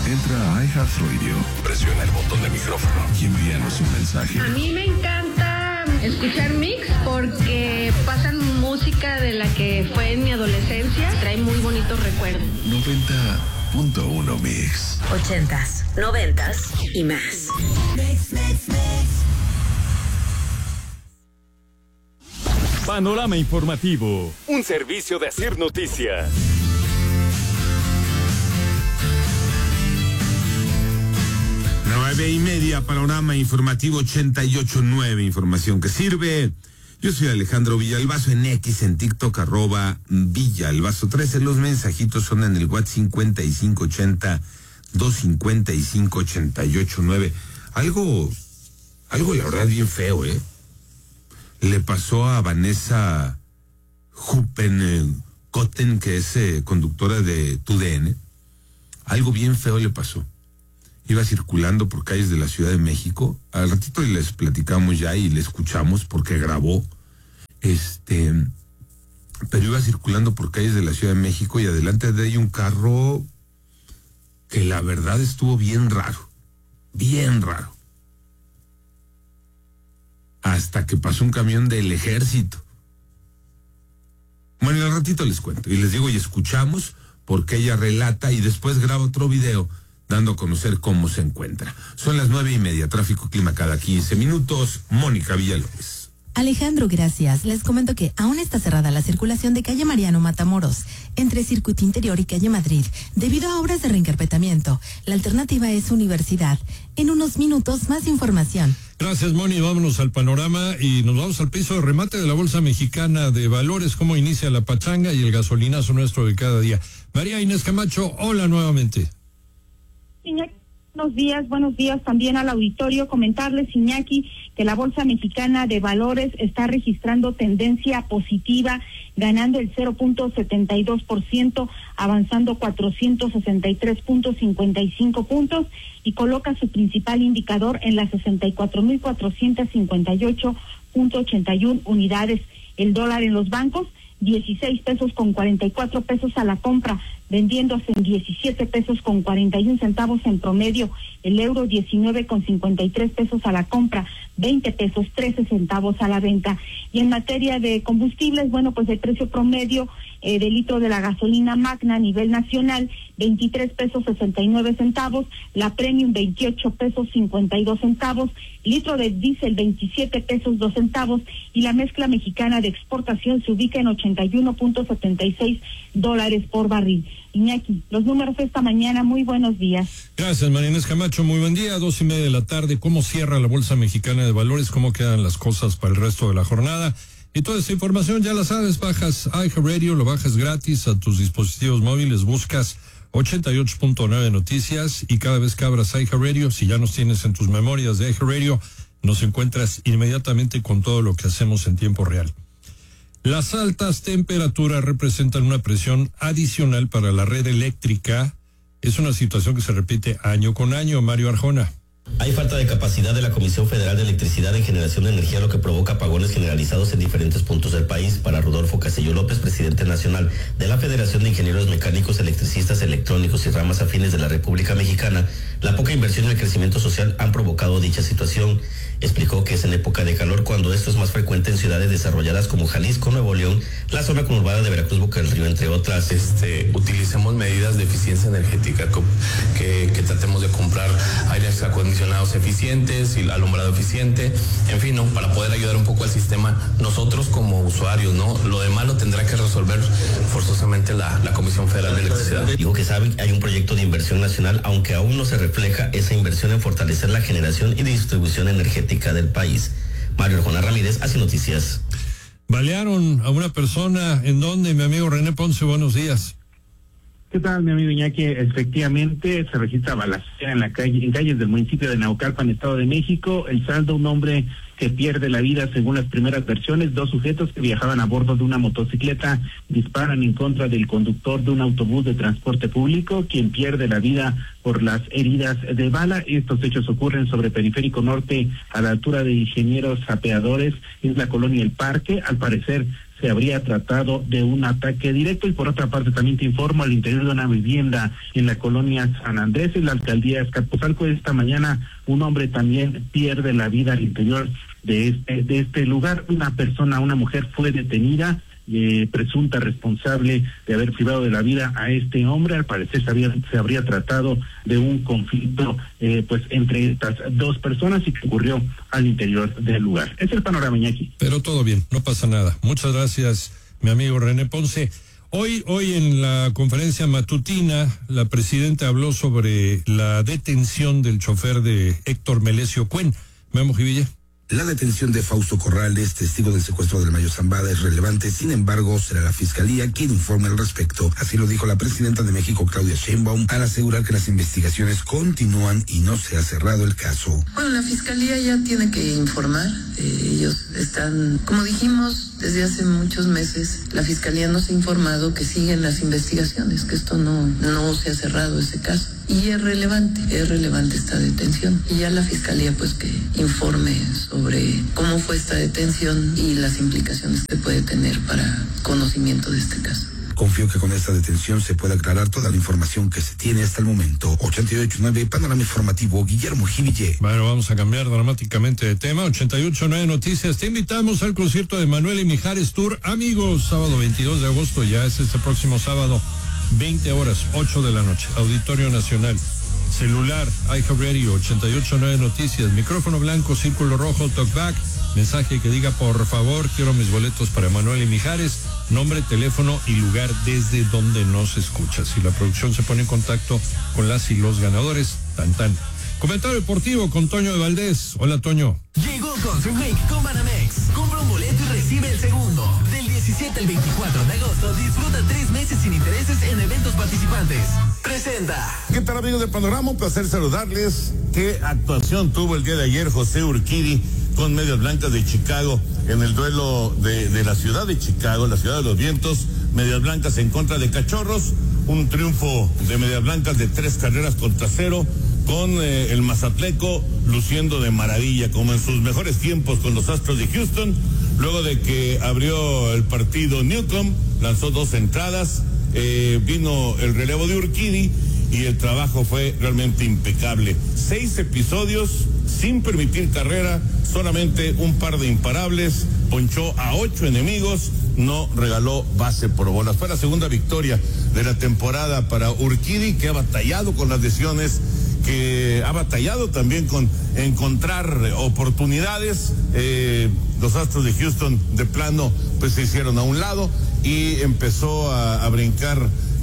Entra a iHeartRadio, presiona el botón de micrófono y envíanos un mensaje. A mí me encanta escuchar Mix porque pasan música de la que fue en mi adolescencia. Trae muy bonitos recuerdos. 90.1 Mix. 80s, 90s y más. Panorama Informativo, un servicio de Asir Noticias. Nueve y media, Panorama Informativo 88.9, información que sirve. Yo soy Alejandro Villalbazo, en X, en TikTok, @Villalbazo 13. Los mensajitos son en el WhatsApp 5580-255-889. Algo la verdad bien feo, le pasó a Vanessa Huppenkotten, que es conductora de TUDN. Algo bien feo le pasó. Iba circulando por calles de la Ciudad de México. Al ratito les platicamos ya y le escuchamos porque grabó. Pero iba circulando por calles de la Ciudad de México y adelante de ahí un carro que la verdad estuvo bien raro. Bien raro. Hasta que pasó un camión del ejército. Bueno, al ratito les cuento. Y les digo, y escuchamos porque ella relata y después graba otro video dando a conocer cómo se encuentra. Son las 9:30, tráfico clima cada 15 minutos. Mónica Villalobos. Alejandro, gracias. Les comento que aún está cerrada la circulación de calle Mariano Matamoros, entre Circuito Interior y calle Madrid, debido a obras de reencarpetamiento. La alternativa es Universidad. En unos minutos, más información. Gracias, Moni. Vámonos al panorama y nos vamos al piso de remate de la Bolsa Mexicana de Valores, cómo inicia la pachanga y el gasolinazo nuestro de cada día. María Inés Camacho, hola nuevamente. Buenos días también al auditorio. Comentarles, Iñaki, que la Bolsa Mexicana de Valores está registrando tendencia positiva, ganando el 0.72%, avanzando 463.55 puntos y coloca su principal indicador en las 64.458.81 unidades. El dólar en los bancos, 16 pesos con 44 pesos a la compra, vendiéndose en 17 pesos con 41 centavos en promedio. El euro, 19 con 53 pesos a la compra, 20 pesos 13 centavos a la venta. Y en materia de combustibles, bueno, pues el precio promedio de litro de la gasolina magna a nivel nacional, 23 pesos 69 centavos, la premium 28 pesos 52 centavos, litro de diésel 27 pesos 2 centavos y la mezcla mexicana de exportación se ubica en $81.76 por barril. Iñaki, los números esta mañana, muy buenos días. Gracias, María Inés Camacho, muy buen día, 2:30 de la tarde. ¿Cómo cierra la Bolsa Mexicana de Valores? ¿Cómo quedan las cosas para el resto de la jornada? Y toda esta información ya la sabes, bajas iHeartRadio, lo bajas gratis a tus dispositivos móviles, buscas 88.9 Noticias y cada vez que abras iHeartRadio, si ya nos tienes en tus memorias de iHeartRadio, nos encuentras inmediatamente con todo lo que hacemos en tiempo real. Las altas temperaturas representan una presión adicional para la red eléctrica. Es una situación que se repite año con año. Mario Arjona. Hay falta de capacidad de la Comisión Federal de Electricidad en generación de energía, lo que provoca apagones generalizados en diferentes puntos del país. Para Rodolfo Castillo López, presidente nacional de la Federación de Ingenieros Mecánicos, Electricistas, Electrónicos y ramas afines de la República Mexicana, la poca inversión y el crecimiento social han provocado dicha situación. Explicó que es en época de calor cuando esto es más frecuente en ciudades desarrolladas como Jalisco, Nuevo León, la zona conurbada de Veracruz, Boca del Río, entre otras. Utilicemos medidas de eficiencia energética, que tratemos de comprar aires acondicionados eficientes y alumbrado eficiente, en fin, ¿no? Para poder ayudar un poco al sistema nosotros como usuarios, ¿no? Lo demás lo tendrá que resolver forzosamente la Comisión Federal de Electricidad. Digo que saben que hay un proyecto de inversión nacional, aunque aún no se refleja esa inversión en fortalecer la generación y distribución energética del país. Mario Arjona Ramírez, Así Noticias. Balearon a una persona, ¿en dónde? Mi amigo René Ponce, buenos días. ¿Qué tal, mi amigo Iñaki? Efectivamente, se registra balacera en calles del municipio de Naucalpan, Estado de México. El saldo, un hombre que pierde la vida según las primeras versiones. 2 sujetos que viajaban a bordo de una motocicleta disparan en contra del conductor de un autobús de transporte público, quien pierde la vida por las heridas de bala. Estos hechos ocurren sobre Periférico Norte, a la altura de Ingenieros Zapeadores, es la colonia El Parque. Al parecer se habría tratado de un ataque directo. Y por otra parte también te informo, al interior de una vivienda en la colonia San Andrés, en la alcaldía de Azcapotzalco, esta mañana un hombre también pierde la vida al interior de este lugar. Una mujer fue detenida, presunta responsable de haber privado de la vida a este hombre. Al parecer se habría tratado de un conflicto pues entre estas dos personas y que ocurrió al interior del lugar. Es el panorama, Iñaki. Pero todo bien, no pasa nada. Muchas gracias, mi amigo René Ponce. Hoy en la conferencia matutina, la presidenta habló sobre la detención del chofer de Héctor Melesio Cuen. Memo Jivilla. La detención de Fausto Corrales, testigo del secuestro del Mayo Zambada, es relevante. Sin embargo, será la Fiscalía quien informe al respecto. Así lo dijo la presidenta de México, Claudia Sheinbaum, al asegurar que las investigaciones continúan y no se ha cerrado el caso. Bueno, la Fiscalía ya tiene que informar. Ellos están, como dijimos, desde hace muchos meses, la Fiscalía nos ha informado que siguen las investigaciones, que esto no se ha cerrado ese caso. Y es relevante esta detención. Y ya la Fiscalía pues que informe sobre cómo fue esta detención y las implicaciones que puede tener para conocimiento de este caso. Confío que con esta detención se pueda aclarar toda la información que se tiene hasta el momento. 88.9, Panorama Informativo, Guillermo Jiville. Bueno, vamos a cambiar dramáticamente de tema. 88.9 Noticias. Te invitamos al concierto de Manuel y Mijares Tour. Amigos, sábado 22 de agosto, ya es este próximo sábado, 20 horas, 8 de la noche. Auditorio Nacional. Celular, iHeartRadio, 88.9 Noticias. Micrófono blanco, círculo rojo, talkback. Mensaje que diga, por favor, quiero mis boletos para Manuel y Mijares. Nombre, teléfono y lugar desde donde nos escucha. Si la producción se pone en contacto con las y los ganadores, tan. Comentario deportivo con Toño de Valdés. Hola, Toño. Llegó Concert Week con Banamex. Compra un boleto y recibe el segundo. Del 17 al 24 de agosto, disfruta 3 meses sin intereses en eventos participantes. Presenta. ¿Qué tal, amigos de Panorama? Un placer saludarles. ¿Qué actuación tuvo el día de ayer José Urquidi con Medias Blancas de Chicago en el duelo de la ciudad de Chicago, la ciudad de los vientos? Medias Blancas en contra de Cachorros. Un triunfo de Medias Blancas de 3-0 con el Mazatleco luciendo de maravilla, como en sus mejores tiempos con los Astros de Houston. Luego de que abrió el partido Newcomb, lanzó 2 entradas, vino el relevo de Urquidi y el trabajo fue realmente impecable. 6 episodios sin permitir carrera, solamente un par de imparables, ponchó a 8 enemigos, no regaló base por bolas. Fue la segunda victoria de la temporada para Urquidi, que ha batallado con las lesiones, que ha batallado también con encontrar oportunidades. Los Astros de Houston de plano pues se hicieron a un lado y empezó a brincar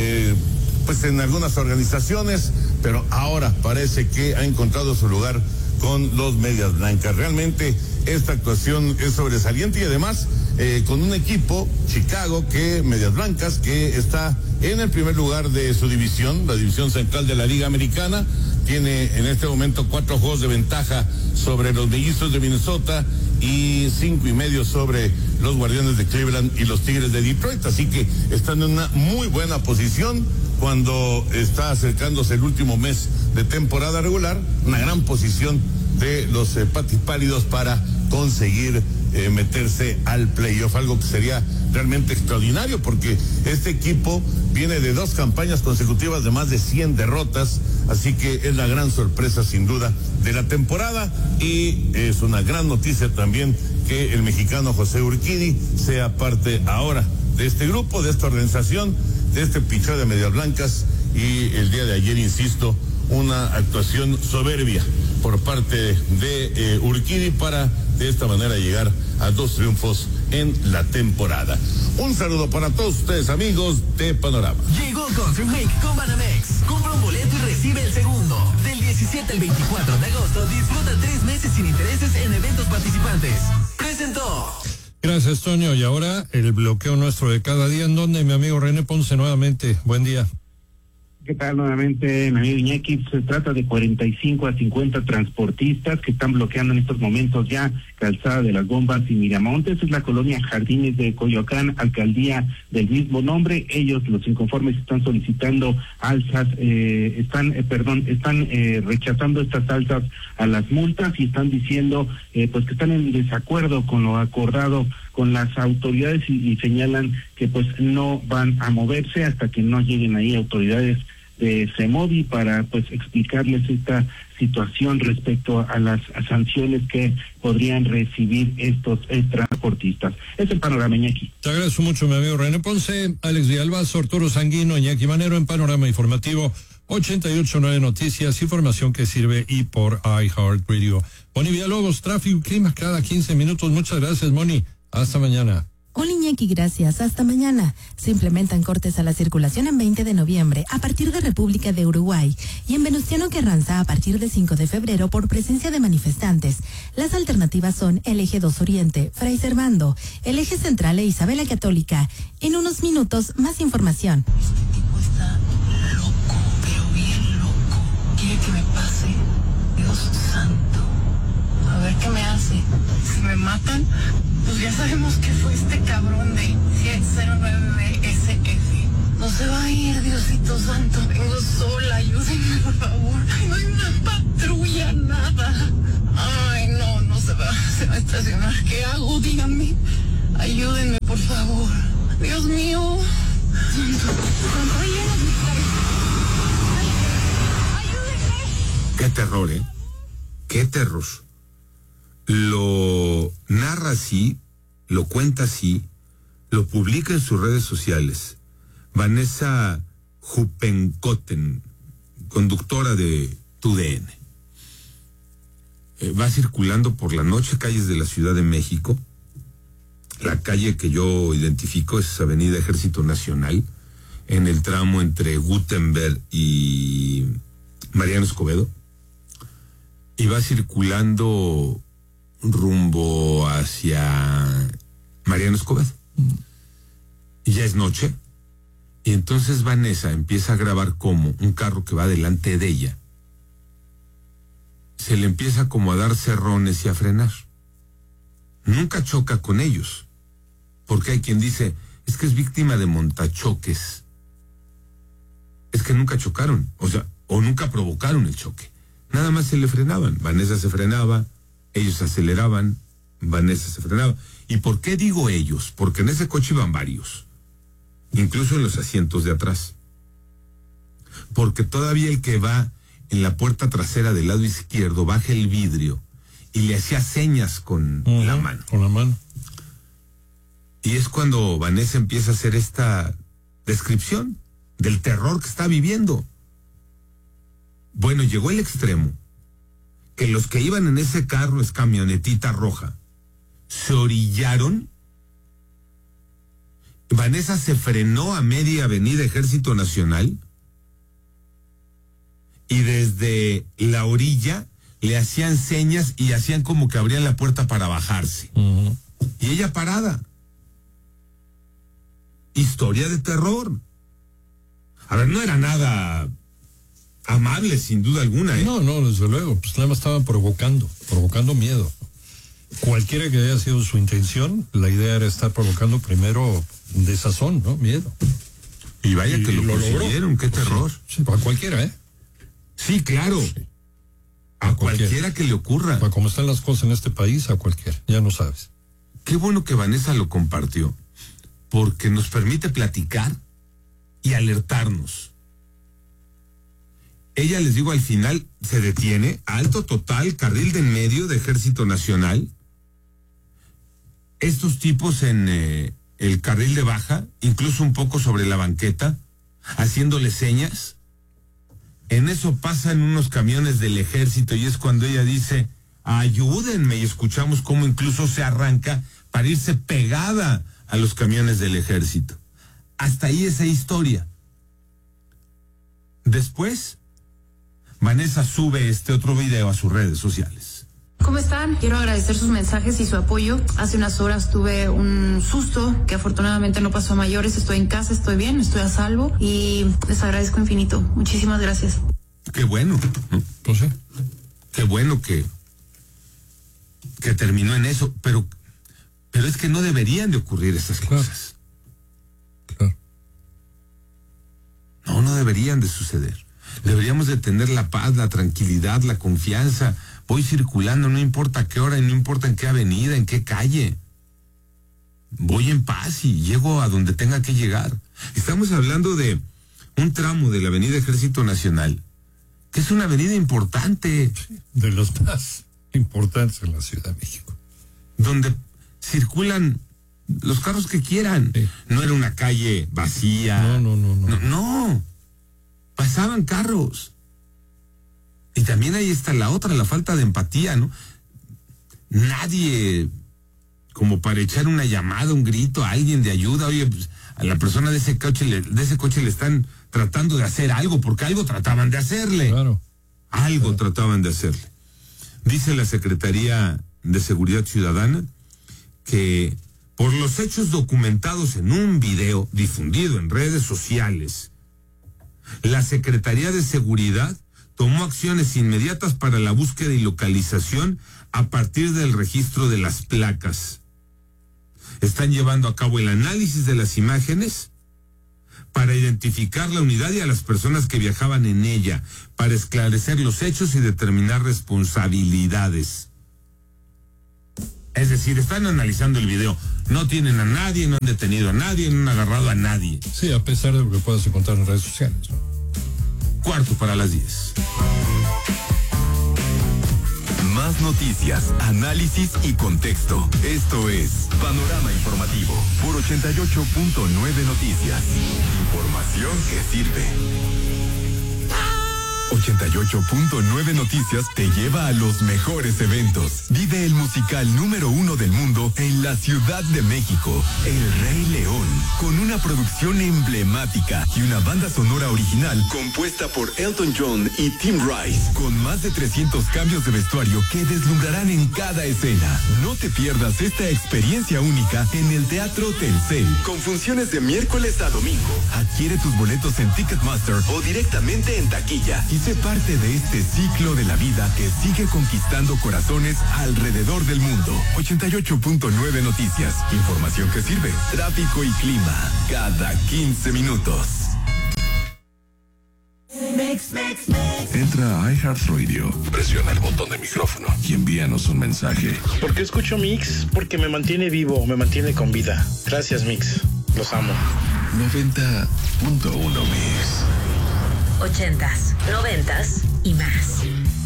pues en algunas organizaciones, pero ahora parece que ha encontrado su lugar con los Medias Blancas. Realmente esta actuación es sobresaliente y además con un equipo, Chicago, Medias Blancas, que está en el primer lugar de su división, la división central de la Liga Americana. Tiene en este momento 4 juegos de ventaja sobre los Mellizos de Minnesota y 5.5 sobre los Guardianes de Cleveland y los Tigres de Detroit. Así que están en una muy buena posición cuando está acercándose el último mes de temporada regular. Una gran posición de los Patipálidos para conseguir meterse al playoff, algo que sería realmente extraordinario porque este equipo viene de 2 campañas consecutivas de más de 100 derrotas, así que es la gran sorpresa sin duda de la temporada y es una gran noticia también que el mexicano José Urquidi sea parte ahora de este grupo, de esta organización, de este picheo de Medias Blancas. Y el día de ayer, insisto, una actuación soberbia por parte de Urquidi para de esta manera llegar a 2 triunfos en la temporada. Un saludo para todos ustedes, amigos de Panorama. Llegó Concert Week con Banamex. Compra un boleto y recibe el segundo. Del 17 al 24 de agosto, disfruta 3 meses sin intereses en eventos participantes. Presentó. Gracias, Toño. Y ahora el bloqueo nuestro de cada día, en donde mi amigo René Ponce nuevamente. Buen día. ¿Qué tal nuevamente, mi amigo Iñaki? Se trata de 45 a 50 transportistas que están bloqueando en estos momentos ya Calzada de las Bombas y Miramontes. Es la colonia Jardines de Coyoacán, alcaldía del mismo nombre. Ellos, los inconformes, están solicitando alzas, están rechazando estas alzas a las multas y están diciendo pues que están en desacuerdo con lo acordado con las autoridades y señalan que pues no van a moverse hasta que no lleguen ahí autoridades de CEMOVI para pues explicarles esta situación respecto a las sanciones que podrían recibir estos transportistas. Es el panorama, Iñaki. Te agradezco mucho, mi amigo René Ponce, Alex Villalbazo, Arturo Sanguino, Iñaki Manero en Panorama Informativo 88.9 Noticias, información que sirve y por iHeartRadio. Moni Villalobos, tráfico y clima cada 15 minutos. Muchas gracias, Moni. Hasta mañana. Hola Iñaki, gracias. Hasta mañana. Se implementan cortes a la circulación en 20 de noviembre a partir de República de Uruguay y en Venustiano Carranza a partir de 5 de febrero por presencia de manifestantes. Las alternativas son el eje 2 Oriente, Fray Servando, el eje central e Isabela Católica. En unos minutos, más información. Este tipo está loco, pero bien loco. Quiere que me pase. Dios santo. A ver qué me hace. Si me matan, pues ya sabemos que fue este cabrón de 09SF. No se va a ir, Diosito santo. Vengo sola, ayúdenme por favor. No hay una patrulla, nada. Ay, no se va a estacionar. ¿Qué hago? Díganme. Ayúdenme, por favor. Dios mío. Qué terror, ¿eh? Qué terror. Lo narra así, lo cuenta así, lo publica en sus redes sociales. Vanessa Jupenkoten, conductora de TUDN. Va circulando por la noche calles de la Ciudad de México. La calle que yo identifico es Avenida Ejército Nacional, en el tramo entre Gutenberg y Mariano Escobedo. Y va circulando rumbo hacia Mariano Escobedo. Y ya es noche. Y entonces Vanessa empieza a grabar como un carro que va delante de ella se le empieza como a dar cerrones y a frenar. Nunca choca con ellos, porque hay quien dice, es que es víctima de montachoques. Es que nunca chocaron, o nunca provocaron el choque. Nada más se le frenaban. Vanessa se frenaba, ellos aceleraban, Vanessa se frenaba. ¿Y por qué digo ellos? Porque en ese coche iban varios, incluso en los asientos de atrás. Porque todavía el que va en la puerta trasera del lado izquierdo baja el vidrio y le hacía señas con la mano. Con la mano. Y es cuando Vanessa empieza a hacer esta descripción del terror que está viviendo. Bueno, llegó el extremo que los que iban en ese carro, es camionetita roja, se orillaron. Vanessa se frenó a media avenida Ejército Nacional y desde la orilla le hacían señas y hacían como que abrían la puerta para bajarse. Y ella parada. Historia de terror. A ver, no era nada amable, sin duda alguna, ¿eh? No, desde luego, pues nada más estaban provocando miedo. Cualquiera que haya sido su intención, la idea era estar provocando primero desazón, ¿no? Miedo. Y vaya que lo consiguieron, qué terror. Sí, a cualquiera, ¿eh? Sí, claro. Sí. A cualquiera que le ocurra. Para cómo están las cosas en este país, a cualquiera, ya no sabes. Qué bueno que Vanessa lo compartió, porque nos permite platicar y alertarnos. Ella, les digo, al final se detiene, alto total, carril de en medio de Ejército Nacional. Estos tipos en el carril de baja, incluso un poco sobre la banqueta, haciéndole señas. En eso pasan unos camiones del ejército y es cuando ella dice, ayúdenme, y escuchamos cómo incluso se arranca para irse pegada a los camiones del ejército. Hasta ahí esa historia. Después, Vanessa sube este otro video a sus redes sociales. ¿Cómo están? Quiero agradecer sus mensajes y su apoyo. Hace unas horas tuve un susto que afortunadamente no pasó a mayores. Estoy en casa, estoy bien, estoy a salvo y les agradezco infinito. Muchísimas gracias. Qué bueno. Pues sí. Qué bueno que que terminó en eso, pero es que no deberían de ocurrir esas cosas. Claro. No deberían de suceder. Deberíamos de tener la paz, la tranquilidad, la confianza. Voy circulando, no importa qué hora y no importa en qué avenida, en qué calle. Voy en paz y llego a donde tenga que llegar. Estamos hablando de un tramo de la Avenida Ejército Nacional, que es una avenida importante. De los más importantes en la Ciudad de México. Donde circulan los carros que quieran. Sí. No era una calle vacía. No. Pasaban carros. Y también ahí está la otra, la falta de empatía, ¿no? Nadie, como para echar una llamada, un grito a alguien de ayuda. Oye, pues, a la persona de ese coche le están tratando de hacer algo, porque algo trataban de hacerle. Claro. Algo trataban de hacerle. Dice la Secretaría de Seguridad Ciudadana que por los hechos documentados en un video difundido en redes sociales, la Secretaría de Seguridad tomó acciones inmediatas para la búsqueda y localización a partir del registro de las placas. Están llevando a cabo el análisis de las imágenes para identificar la unidad y a las personas que viajaban en ella, para esclarecer los hechos y determinar responsabilidades. Es decir, están analizando el video. No tienen a nadie, no han detenido a nadie, no han agarrado a nadie. Sí, a pesar de lo que puedas encontrar en redes sociales, ¿no? 9:45. Más noticias, análisis y contexto. Esto es Panorama Informativo por 88.9 Noticias. Información que sirve. 88.9 Noticias te lleva a los mejores eventos. Vive el musical número 1 del mundo en la Ciudad de México, El Rey León, con una producción emblemática y una banda sonora original compuesta por Elton John y Tim Rice, con más de 300 cambios de vestuario que deslumbrarán en cada escena. No te pierdas esta experiencia única en el Teatro Telcel, con funciones de miércoles a domingo. Adquiere tus boletos en Ticketmaster o directamente en taquilla y sé parte de este ciclo de la vida que sigue conquistando corazones alrededor del mundo. 88.9 Noticias. Información que sirve. Tráfico y clima. Cada 15 minutos. Entra a iHeartRadio, presiona el botón de micrófono y envíanos un mensaje. ¿Por qué escucho Mix? Porque me mantiene vivo, me mantiene con vida. Gracias, Mix. Los amo. 90.1 Mix. 80s, 90s y más.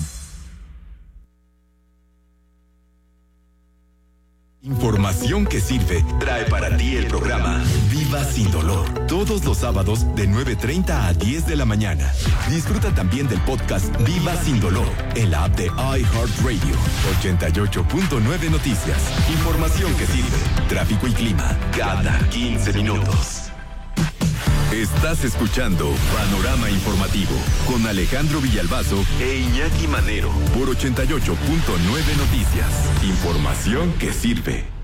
Información que sirve trae para ti el programa Viva Sin Dolor, todos los sábados de 9:30 a 10 de la mañana. Disfruta también del podcast Viva Sin Dolor en la app de iHeartRadio. 88.9 Noticias. Información que sirve. Tráfico y clima cada 15 minutos. Estás escuchando Panorama Informativo con Alejandro Villalbazo e Iñaki Manero por 88.9 Noticias. Información que sirve.